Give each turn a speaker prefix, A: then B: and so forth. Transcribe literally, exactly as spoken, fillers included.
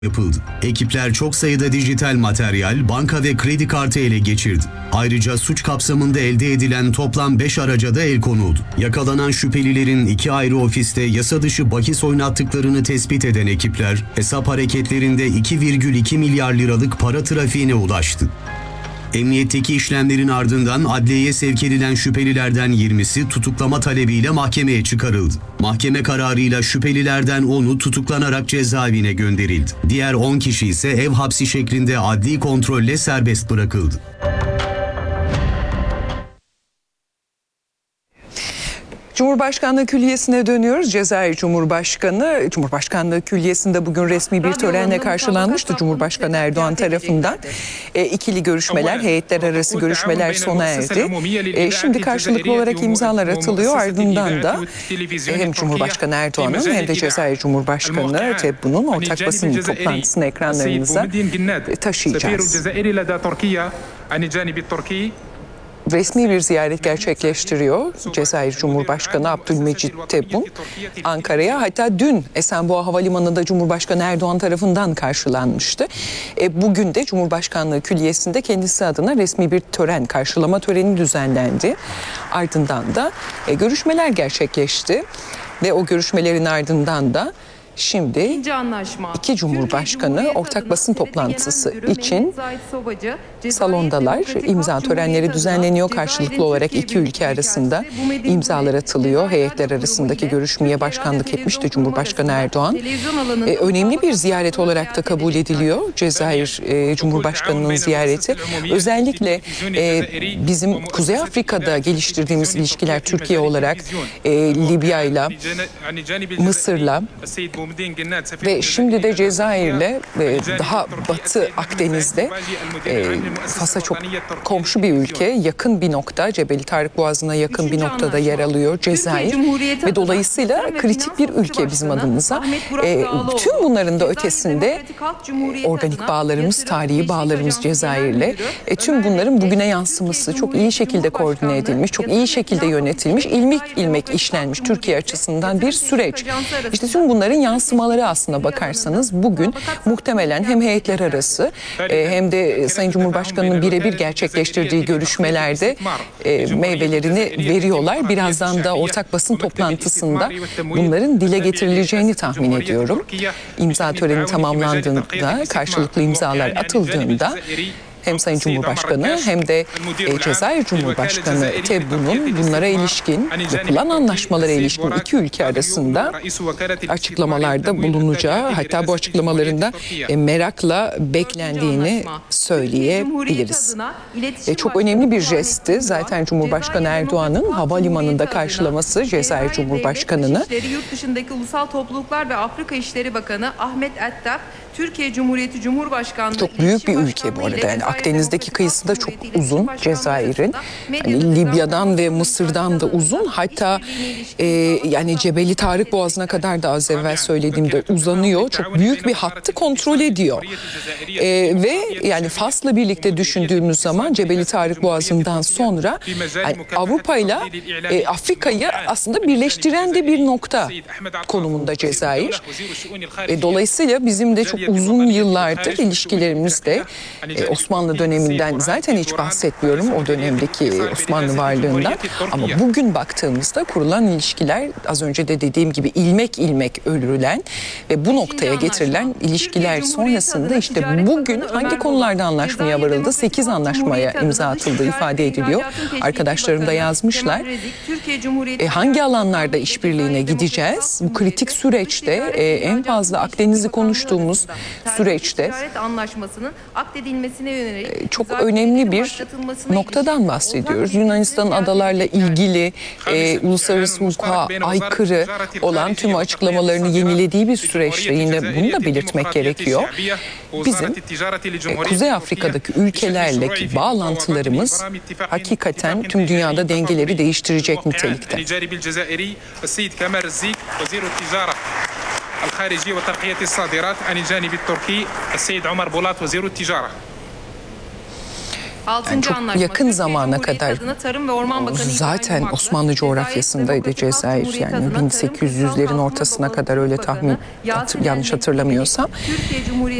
A: yapıldı. Ekipler çok sayıda dijital materyal, banka ve kredi kartı ele geçirdi. Ayrıca suç kapsamında elde edilen toplam beş araca da el konuldu. Yakalanan şüphelilerin iki ayrı ofiste yasa dışı bahis oynattıklarını tespit eden ekipler, hesap hareketlerinde iki virgül iki milyar liralık para trafiğine ulaştı. Emniyetteki işlemlerin ardından adliyeye sevk edilen şüphelilerden yirmisi tutuklama talebiyle mahkemeye çıkarıldı. Mahkeme kararıyla şüphelilerden onu tutuklanarak cezaevine gönderildi. Diğer on kişi ise ev hapsi şeklinde adli kontrolle serbest bırakıldı.
B: Cumhurbaşkanlığı Külliyesi'ne dönüyoruz. Cezayir Cumhurbaşkanı, Cumhurbaşkanlığı Külliyesi'nde bugün resmi bir törenle karşılanmıştı Cumhurbaşkanı Erdoğan tarafından. E, ikili görüşmeler, heyetler arası görüşmeler sona erdi. E, şimdi karşılıklı olarak imzalar atılıyor. Ardından da e, hem Cumhurbaşkanı Erdoğan'ın hem de Cezayir Cumhurbaşkanı Tebboun'un ortak basın toplantısını ekranlarınıza taşıyacağız. Resmi bir ziyaret gerçekleştiriyor Cezayir Cumhurbaşkanı Abdülmecit Tebboun Ankara'ya. Hatta dün Esenboğa Havalimanı'nda Cumhurbaşkanı Erdoğan tarafından karşılanmıştı. E, bugün de Cumhurbaşkanlığı Külliyesi'nde kendisi adına resmi bir tören, karşılama töreni düzenlendi. Ardından da e, görüşmeler gerçekleşti ve o görüşmelerin ardından da şimdi iki Cumhurbaşkanı ortak basın toplantısı için salondalar. İmza törenleri düzenleniyor. Karşılıklı olarak iki ülke arasında imzalar atılıyor. Heyetler arasındaki görüşmeye başkanlık etmişti Cumhurbaşkanı Erdoğan. Ee, önemli bir ziyaret olarak da kabul ediliyor Cezayir e, Cumhurbaşkanı'nın ziyareti. Özellikle e, bizim Kuzey Afrika'da geliştirdiğimiz ilişkiler Türkiye olarak e, Libya'yla, Mısır'la ve şimdi de Cezayir'le e, daha Batı Akdeniz'de e, Fas'a çok komşu bir ülke, yakın bir nokta, Cebeli Tarık Boğazı'na yakın bir noktada yer alıyor Cezayir ve dolayısıyla kritik bir ülke bizim adımıza. E, tüm bunların da ötesinde organik bağlarımız, tarihi bağlarımız Cezayir'le, e, tüm bunların bugüne yansıması çok iyi şekilde koordine edilmiş, çok iyi şekilde yönetilmiş, ilmek ilmek işlenmiş Türkiye açısından bir süreç. İşte tüm bunların yansımaları aslına bakarsanız bugün muhtemelen hem heyetler arası e, hem de Sayın Cumhurbaşkanı'nın birebir gerçekleştirdiği görüşmelerde e, meyvelerini veriyorlar. Birazdan da ortak basın toplantısında bunların dile getirileceğini tahmin ediyorum. İmza töreni tamamlandığında, karşılıklı imzalar atıldığında hem Sayın Cumhurbaşkanı hem de e, Cezayir Cumhurbaşkanı Tebboun'un bunlara ilişkin, yapılan anlaşmalara ilişkin iki ülke arasında açıklamalarda bulunacağı, hatta bu açıklamalarında e, merakla beklendiğini söyleyebiliriz. E, çok önemli bir jestti zaten Cumhurbaşkanı Erdoğan'ın havalimanında karşılaması Cezayir Cumhurbaşkanı'nı.
C: Yurt dışındaki Ulusal Topluluklar ve Afrika İşleri Bakanı Ahmet Ettaf, Türkiye Cumhuriyeti Cumhurbaşkanlığı
B: çok büyük bir ülke bu arada. Yani Akdeniz'deki kıyısı da çok uzun Cezayir'in. Yani Libya'dan ve Mısır'dan da uzun. Hatta e, yani Cebeli Tarık Boğazı'na kadar da az evvel söylediğimde uzanıyor. Çok büyük bir hattı kontrol ediyor. E, ve yani Fas'la birlikte düşündüğümüz zaman Cebeli Tarık Boğazı'ndan sonra yani Avrupa ile e, Afrika'yı aslında birleştiren de bir nokta konumunda Cezayir. E, dolayısıyla bizim de çok uzun yıllardır ilişkilerimizde e, Osmanlı döneminden zaten hiç bahsetmiyorum, o dönemdeki Osmanlı varlığından, ama bugün baktığımızda kurulan ilişkiler az önce de dediğim gibi ilmek ilmek örülen ve bu noktaya getirilen ilişkiler sonrasında işte bugün hangi konularda anlaşmaya varıldı? sekiz anlaşmaya imza atıldığı ifade ediliyor. Arkadaşlarım da yazmışlar. E, hangi alanlarda işbirliğine gideceğiz? Bu kritik süreçte e, en fazla Akdeniz'i konuştuğumuz süreçte çok önemli bir noktadan bahsediyoruz. Yunanistan adalarla ilgili e, uluslararası hukuka aykırı olan tüm açıklamalarını yenilediği bir süreçte yine bunu da belirtmek gerekiyor. Bizim e, Kuzey Afrika'daki ülkelerle bağlantılarımız hakikaten tüm dünyada dengeleri değiştirecek nitelikte.
D: الخارجية وترقية الصادرات عن الجانب التركي السيد عمر بولاط وزير التجارة.
C: altıncı
B: çok
C: anlaşma,
B: yakın
C: Türkiye
B: zamana
C: Cumhuriyeti
B: kadar
C: adına Tarım ve Orman Bakanı
B: zaten
C: İbrahim
B: Osmanlı
C: Yumak'la
B: coğrafyasındaydı
C: Cezayir
B: Cezayir.
C: Demokratik Halk
B: Yani
C: Cumhuriyeti adına
B: bin sekiz yüzlerin
C: Tarım,
B: ortasına
C: Kırsal
B: kadar öyle
C: Kalkınma
B: tahmin
C: Bakanı Yasin
B: yanlış
C: El-Mekki,
B: hatırlamıyorsam.
C: Türkiye Cumhuriyeti